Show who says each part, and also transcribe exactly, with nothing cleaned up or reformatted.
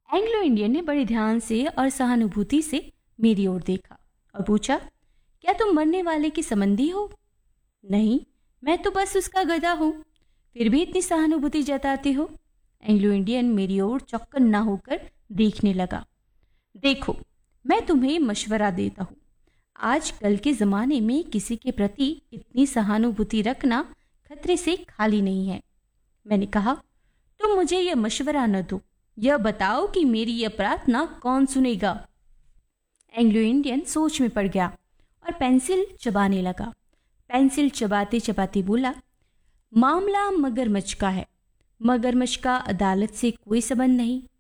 Speaker 1: Anglo Indian ने बड़े ध्यान से और सहानुभूति से मेरी ओर देखा और पूछा, क्या तुम मरने वाले की संबंधी हो? नहीं, मैं तो बस उसका गधा हूँ। फिर भी इतनी सहानुभूति जताते हो? एंग्लो इंडियन मेरी ओर चौकन्ना होकर देखने लगा। देखो, मैं तुम्हें मशवरा देता हूँ। आज कल के ज़माने में किसी के प्रति इतनी सहानुभूति रखना खतरे से खाली नहीं है। मैंने कहा, तुम मुझे यह मशवरा न दो, यह बताओ कि मेरी यह प्रार्थना कौन सुनेगा? एंग्लो इंडियन सोच में पड़ गया और पेंसिल चबाने लगा। पेंसिल चबाते चबाते बोला, मामला मगरमच्छ का है। मगरमच्छ का अदालत से कोई संबंध नहीं।